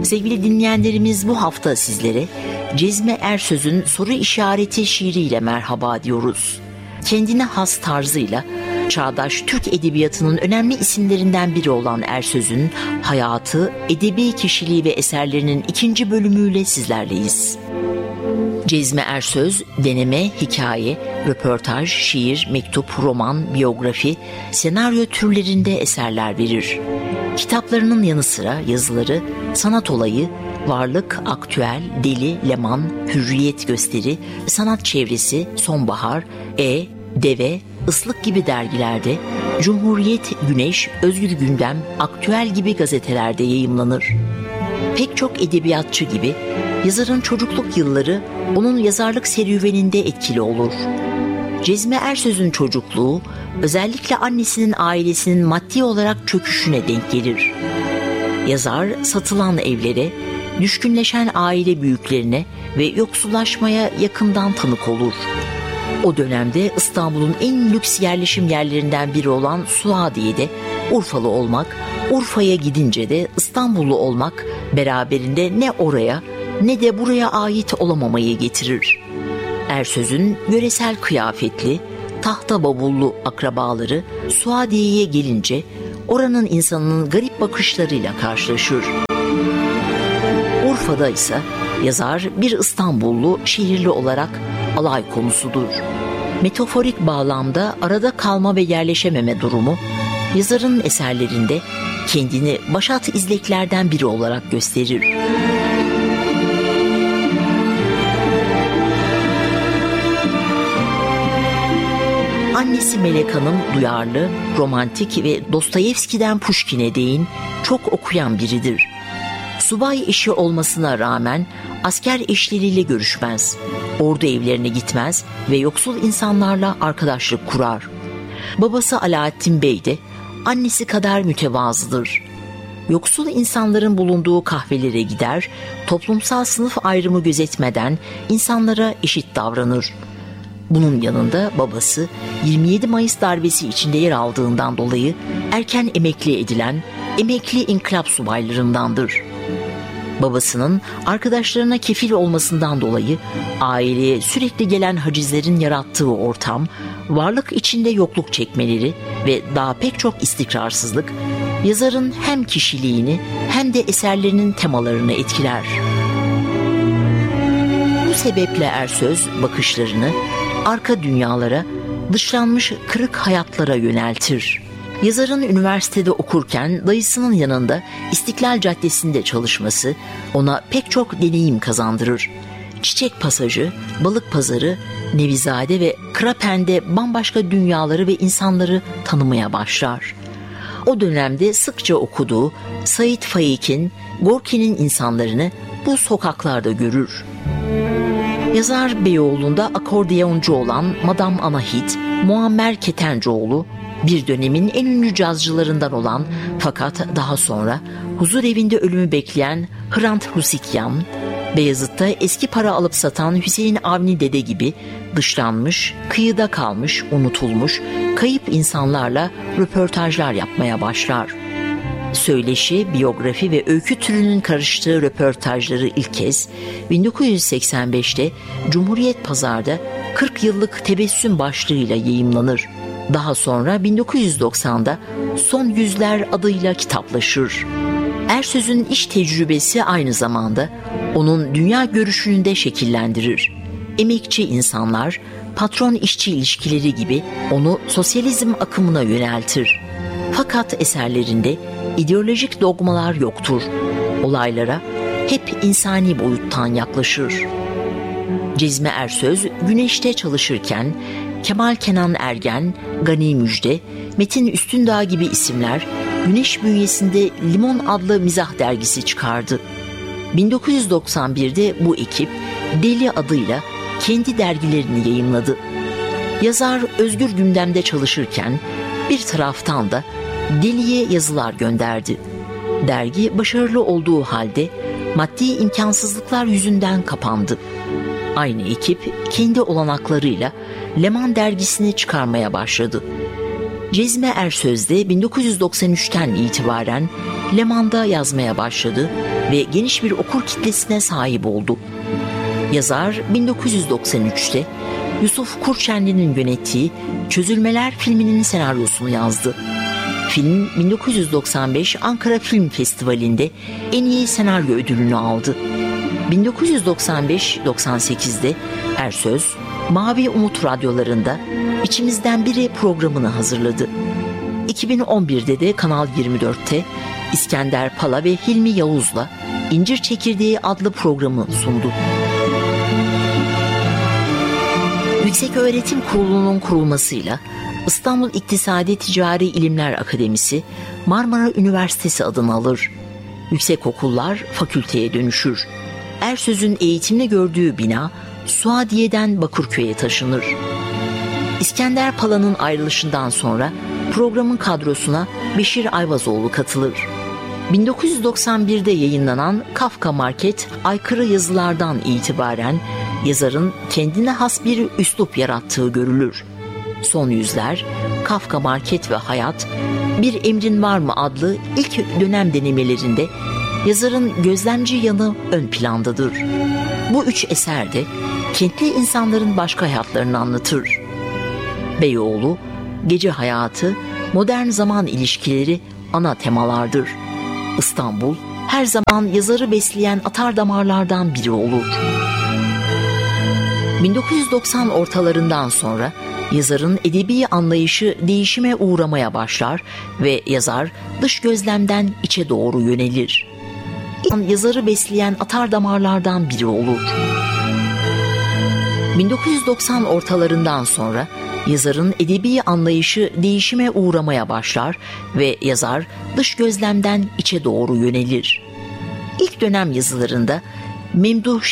Sevgili dinleyenlerimiz, bu hafta sizlere Cezmi Ersöz'ün Soru İşareti şiiriyle merhaba diyoruz. Kendine has tarzıyla çağdaş Türk edebiyatının önemli isimlerinden biri olan Ersöz'ün hayatı, edebi kişiliği ve eserlerinin 2. bölümüyle sizlerleyiz. Cezmi Ersöz, deneme, hikaye, röportaj, şiir, mektup, roman, biyografi, senaryo türlerinde eserler verir. Kitaplarının yanı sıra yazıları, Sanat Olayı, Varlık, Aktüel, Deli, Leman, Hürriyet Gösteri, Sanat Çevresi, Sonbahar, Deve, Islık gibi dergilerde, Cumhuriyet, Güneş, Özgür Gündem, Aktüel gibi gazetelerde yayımlanır. Pek çok edebiyatçı gibi yazarın çocukluk yılları onun yazarlık serüveninde etkili olur. Cezmi Ersöz'ün çocukluğu özellikle annesinin ailesinin maddi olarak çöküşüne denk gelir. Yazar satılan evlere, düşkünleşen aile büyüklerine ve yoksullaşmaya yakından tanık olur. O dönemde İstanbul'un en lüks yerleşim yerlerinden biri olan Suadiye'de Urfalı olmak, Urfa'ya gidince de İstanbullu olmak beraberinde ne oraya ne de buraya ait olamamayı getirir. Ersöz'ün yöresel kıyafetli, tahta bavullu akrabaları Suadiye'ye gelince oranın insanının garip bakışlarıyla karşılaşır. Urfa'da ise yazar bir İstanbullu şehirli olarak alay konusudur. Metaforik bağlamda arada kalma ve yerleşememe durumu yazarın eserlerinde kendini başat izleklerden biri olarak gösterir. Annesi Melek Hanım duyarlı, romantik ve Dostoyevski'den Pushkin'e değin çok okuyan biridir. Subay eşi olmasına rağmen asker eşleriyle görüşmez, ordu evlerine gitmez ve yoksul insanlarla arkadaşlık kurar. Babası Alaaddin Bey de annesi kadar mütevazıdır. Yoksul insanların bulunduğu kahvelere gider, toplumsal sınıf ayrımı gözetmeden insanlara eşit davranır. Bunun yanında babası 27 Mayıs darbesi içinde yer aldığından dolayı erken emekli edilen emekli inkılap subaylarındandır. Babasının arkadaşlarına kefil olmasından dolayı aileye sürekli gelen hacizlerin yarattığı ortam, varlık içinde yokluk çekmeleri ve daha pek çok istikrarsızlık, yazarın hem kişiliğini hem de eserlerinin temalarını etkiler. Bu sebeple Ersöz bakışlarını arka dünyalara, dışlanmış kırık hayatlara yöneltir. Yazarın üniversitede okurken dayısının yanında İstiklal Caddesi'nde çalışması ona pek çok deneyim kazandırır. Çiçek Pasajı, Balık Pazarı, Nevizade ve Krapen'de bambaşka dünyaları ve insanları tanımaya başlar. O dönemde sıkça okuduğu Sait Faik'in, Gorki'nin insanlarını bu sokaklarda görür. Yazar Beyoğlu'nda akordeoncu olan Madame Anahit, Muammer Ketencoğlu, bir dönemin en ünlü cazcılarından olan fakat daha sonra huzurevinde ölümü bekleyen Hrant Husikyan, Beyazıt'ta eski para alıp satan Hüseyin Avni Dede gibi dışlanmış, kıyıda kalmış, unutulmuş, kayıp insanlarla röportajlar yapmaya başlar. Söyleşi, biyografi ve öykü türünün karıştığı röportajları ilk kez 1985'te Cumhuriyet Pazar'da 40 yıllık tebessüm başlığıyla yayımlanır. Daha sonra 1990'da Son Yüzler adıyla kitaplaşır. Ersöz'ün iş tecrübesi aynı zamanda onun dünya görüşünü de şekillendirir. Emekçi insanlar, patron-işçi ilişkileri gibi onu sosyalizm akımına yöneltir. Fakat eserlerinde ideolojik dogmalar yoktur. Olaylara hep insani boyuttan yaklaşır. Cezmi Ersöz, Güneş'te çalışırken Kemal Kenan Ergen, Gani Müjde, Metin Üstündağ gibi isimler Güneş bünyesinde Limon adlı mizah dergisi çıkardı. 1991'de bu ekip Deli adıyla kendi dergilerini yayımladı. Yazar Özgür Gündem'de çalışırken bir taraftan da Deli'ye yazılar gönderdi. Dergi başarılı olduğu halde maddi imkansızlıklar yüzünden kapandı. Aynı ekip kendi olanaklarıyla Leman dergisini çıkarmaya başladı. Cezmi Ersöz de 1993'ten itibaren Leman'da yazmaya başladı ve geniş bir okur kitlesine sahip oldu. Yazar 1993'te Yusuf Kurçenli'nin yönettiği Çözülmeler filminin senaryosunu yazdı. Film 1995 Ankara Film Festivali'nde en iyi senaryo ödülünü aldı. 1995-98'de Ersöz, Mavi Umut radyolarında İçimizden Biri programını hazırladı. 2011'de de Kanal 24'te İskender Pala ve Hilmi Yavuz'la İncir Çekirdeği adlı programı sundu. Yükseköğretim Kurulu'nun kurulmasıyla İstanbul İktisadi Ticari İlimler Akademisi Marmara Üniversitesi adını alır. Yüksekokullar fakülteye dönüşür. Ersöz'ün eğitimini gördüğü bina Suadiye'den Bakırköy'e taşınır. İskender Pala'nın ayrılışından sonra programın kadrosuna Beşir Ayvazoğlu katılır. 1991'de yayınlanan Kafka Market aykırı yazılardan itibaren yazarın kendine has bir üslup yarattığı görülür. Son Yüzler, Kafka Market ve Hayat, Bir Emrin Var mı adlı ilk dönem denemelerinde yazarın gözlemci yanı ön plandadır. Bu üç eser de kentli insanların başka hayatlarını anlatır. Beyoğlu, gece hayatı, modern zaman ilişkileri ana temalardır. İstanbul, her zaman yazarı besleyen atardamarlardan biri olur. 1990 ortalarından sonra yazarın edebi anlayışı değişime uğramaya başlar ve yazar dış gözlemden içe doğru yönelir. Yazarı besleyen atardamarlardan biri olur. 1990 ortalarından sonra yazarın edebi anlayışı değişime uğramaya başlar ve yazar dış gözlemden içe doğru yönelir. İlk dönem yazılarında Memduh